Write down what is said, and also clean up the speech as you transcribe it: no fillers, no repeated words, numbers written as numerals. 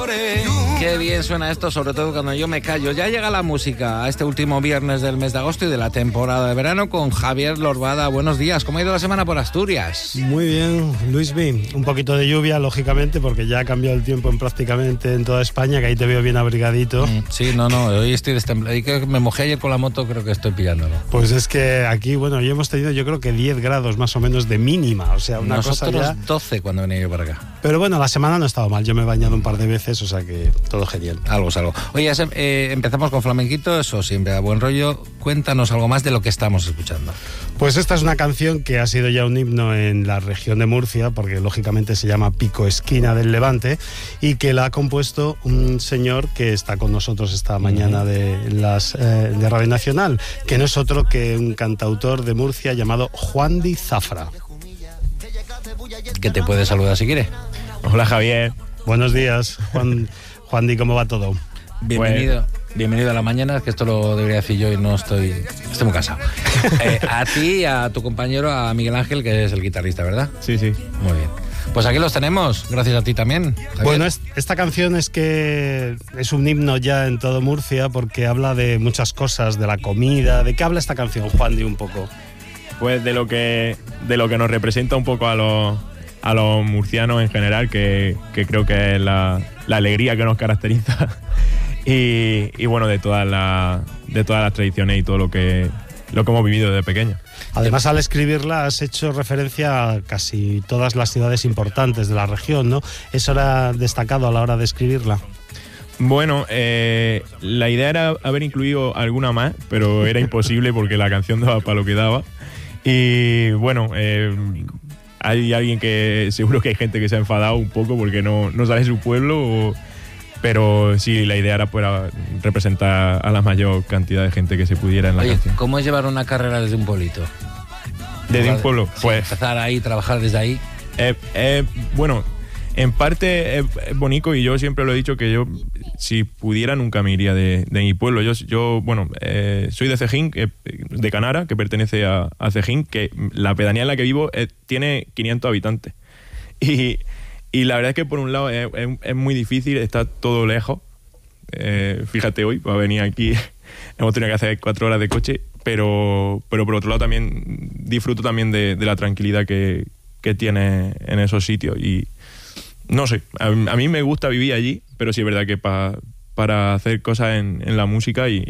amores. Qué bien suena esto, sobre todo cuando yo me callo. Ya llega la música a este último viernes del mes de agosto y de la temporada de verano con Javier Lorbada. Buenos días, ¿cómo ha ido la semana por Asturias? Muy bien, Luis B. Un poquito de lluvia, lógicamente, porque ya ha cambiado el tiempo prácticamente en toda España, que ahí te veo bien abrigadito. Sí, no, hoy estoy destemplado. Y que me mojé ayer con la moto, creo que estoy pillándolo. Pues es que aquí, bueno, hoy hemos tenido yo creo que 10 grados más o menos de mínima, o sea, una Nosotros cosa ya... 12 cuando venía yo para acá. Pero bueno, la semana no ha estado mal, yo me he bañado un par de veces, o sea que todo genial. Algo. Oye, empezamos con flamenquito, eso siempre a buen rollo. Cuéntanos algo más de lo que estamos escuchando. Pues esta es una canción que ha sido ya un himno en la región de Murcia, porque lógicamente se llama Pico Esquina del Levante, y que la ha compuesto un señor que está con nosotros esta mañana de Radio Nacional, que no es otro que un cantautor de Murcia llamado Juan Di Zafra. Que te puede saludar si quiere. Hola, Javier. Buenos días, Juan Di, ¿cómo va todo? Bienvenido a la mañana, que esto lo debería decir yo y no estoy muy cansado. A ti y a tu compañero, a Miguel Ángel, que es el guitarrista, ¿verdad? Sí. Muy bien. Pues aquí los tenemos, gracias a ti también, Javier. Bueno, esta canción es que es un himno ya en todo Murcia porque habla de muchas cosas, de la comida. ¿De qué habla esta canción, Juan Di, un poco? Pues de lo que nos representa un poco a los murcianos en general, que creo que es la alegría que nos caracteriza. Y bueno, de todas las tradiciones y todo lo que hemos vivido desde pequeño. Además, al escribirla has hecho referencia a casi todas las ciudades importantes de la región, ¿no? ¿Eso era destacado a la hora de escribirla? Bueno, la idea era haber incluido alguna más, pero era imposible porque la canción daba para lo que daba. Y bueno, hay alguien que seguro que hay gente que se ha enfadado un poco porque no sale su pueblo, pero sí, la idea era representar a la mayor cantidad de gente que se pudiera en la canción. ¿Cómo es llevar una carrera desde un pueblito? Desde un pueblo, pues empezar ahí, trabajar desde ahí. Bueno, en parte es bonito y yo siempre lo he dicho que yo, si pudiera, nunca me iría de mi pueblo. Yo soy de Cejín, de Canara, que pertenece a Cejín, que la pedanía en la que vivo tiene 500 habitantes. Y la verdad es que por un lado es muy difícil, está todo lejos. Fíjate, hoy para venir aquí hemos tenido que hacer 4 horas de coche, pero por otro lado también disfruto también de la tranquilidad que tiene en esos sitios. Y no sé, a mí me gusta vivir allí, pero sí es verdad que para hacer cosas en la música y